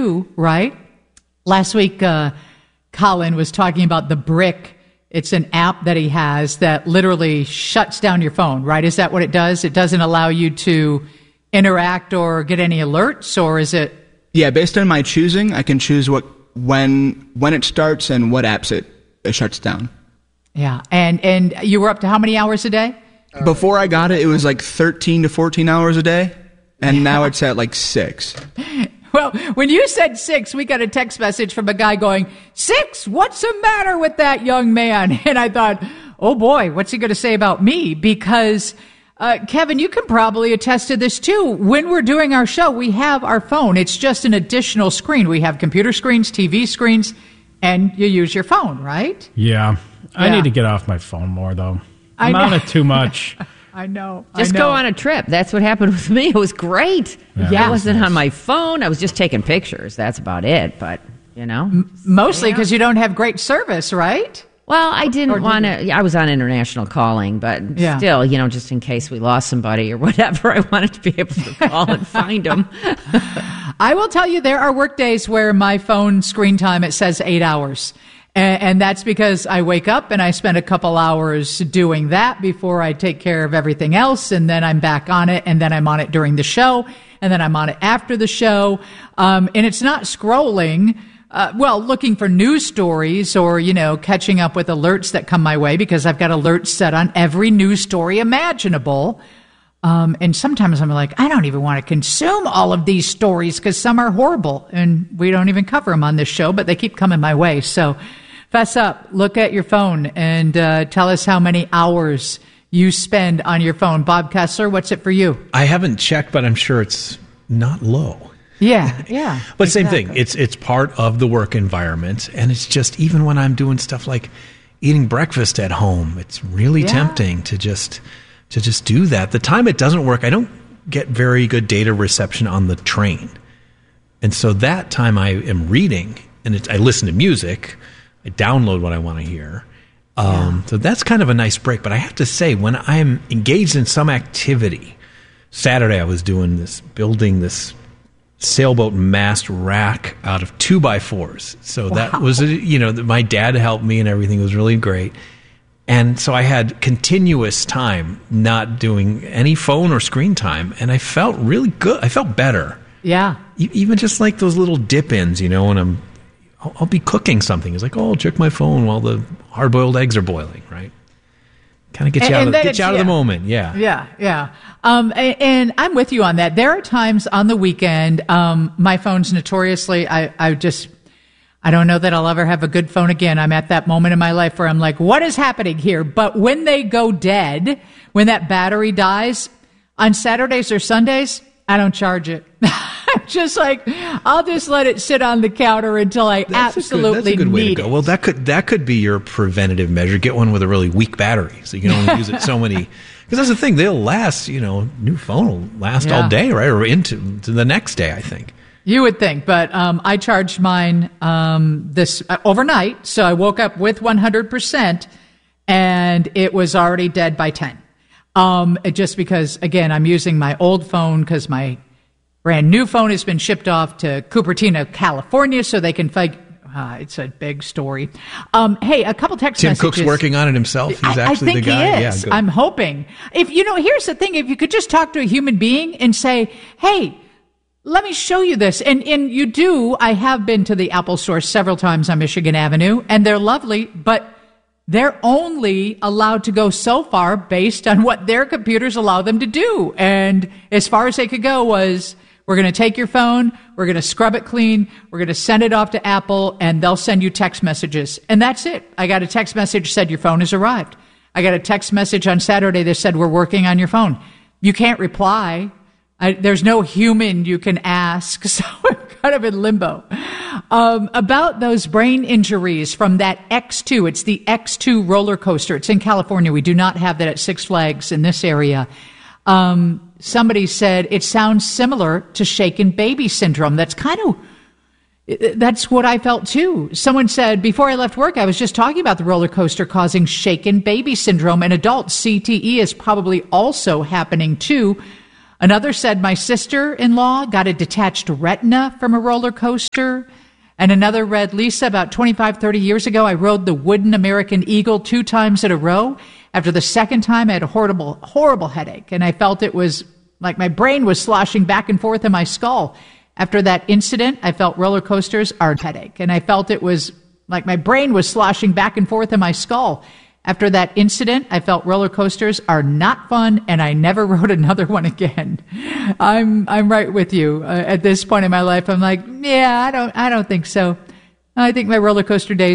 too, right? Last week, Colin was talking about the Brick. It's an app that he has that literally shuts down your phone, right? Is that what it does? It doesn't allow you to interact or get any alerts, or is it? Yeah, based on my choosing, I can choose when it starts and what apps it shuts down. Yeah, and you were up to how many hours a day? Before I got it was like 13 to 14 hours a day, and now it's at like 6. Well, when you said 6, we got a text message from a guy going, 6? What's the matter with that young man? And I thought, oh boy, what's he going to say about me? Because, Kevin, you can probably attest to this too. When we're doing our show, we have our phone. It's just an additional screen. We have computer screens, TV screens, and you use your phone, right? Yeah. I need to get off my phone more, though. I'm on it too much. I know. Just go on a trip. That's what happened with me. It was great. Yeah. I wasn't on my phone. I was just taking pictures. That's about it. But, Mostly because you don't have great service, right? Well, I didn't want to. I was on international calling, but still, just in case we lost somebody or whatever, I wanted to be able to call and find them. I will tell you, there are work days where my phone screen time, it says 8 hours. And that's because I wake up and I spend a couple hours doing that before I take care of everything else. And then I'm back on it. And then I'm on it during the show. And then I'm on it after the show. And it's not scrolling, looking for news stories or, catching up with alerts that come my way, because I've got alerts set on every news story imaginable. And sometimes I'm like, I don't even want to consume all of these stories because some are horrible and we don't even cover them on this show, but they keep coming my way. So fess up, look at your phone and tell us how many hours you spend on your phone. Bob Kessler, what's it for you? I haven't checked, but I'm sure it's not low. Yeah. But exactly. Same thing. It's part of the work environment. And it's just, even when I'm doing stuff like eating breakfast at home, it's really tempting to just do that. The time it doesn't work, I don't get very good data reception on the train. And so that time I am reading, and I listen to music, I download what I want to hear. So that's kind of a nice break. But I have to say, when I'm engaged in some activity, Saturday I was building this sailboat mast rack out of 2x4s. So that was, my dad helped me and everything was really great. And so I had continuous time not doing any phone or screen time, and I felt really good. I felt better. Yeah. Even just like those little dip-ins, when I'll be cooking something. It's like, I'll check my phone while the hard-boiled eggs are boiling, right? Kind of get you out of the moment. Yeah. Yeah. And I'm with you on that. There are times on the weekend, my phone's notoriously, I don't know that I'll ever have a good phone again. I'm at that moment in my life where I'm like, what is happening here? But when they go dead, when that battery dies, on Saturdays or Sundays, I don't charge it. I'm just like, I'll just let it sit on the counter until I absolutely that's a good way need to go. it. Well, that could be your preventative measure. Get one with a really weak battery, so you can only use it so many. Because that's the thing; they'll last. New phone will last all day, right, or into the next day. I think. You would think, but I charged mine this overnight, so I woke up with 100%, and it was already dead by 10. Just because, again, I'm using my old phone because my brand new phone has been shipped off to Cupertino, California, so they can it's a big story. Hey, a couple text messages. Tim Cook's working on it himself. He's actually the guy. I think he is. Yeah, good. I'm hoping. Here's the thing: if you could just talk to a human being and say, "Hey, let me show you this." And you do. I have been to the Apple store several times on Michigan Avenue, and they're lovely, but they're only allowed to go so far based on what their computers allow them to do. And as far as they could go was, we're going to take your phone, we're going to scrub it clean, we're going to send it off to Apple, and they'll send you text messages. And that's it. I got a text message said your phone has arrived. I got a text message on Saturday that said we're working on your phone. You can't reply. There's no human you can ask, so I'm kind of in limbo. About those brain injuries from that X2, it's the X2 roller coaster. It's in California. We do not have that at Six Flags in this area. Somebody said it sounds similar to shaken baby syndrome. That's what I felt too. Someone said, before I left work, I was just talking about the roller coaster causing shaken baby syndrome in adults. CTE is probably also happening too. Another said my sister-in-law got a detached retina from a roller coaster. And another read, Lisa, about 25, 30 years ago, I rode the wooden American Eagle 2 times in a row. After the second time, I had a horrible, horrible headache, and I felt it was like my brain was sloshing back and forth in my skull. After that incident, I felt roller coasters are a headache, and I felt it was like my brain was sloshing back and forth in my skull. After that incident, I felt roller coasters are not fun, and I never rode another one again. I'm right with you. At this point in my life, I'm like, yeah, I don't think so. I think my roller coaster days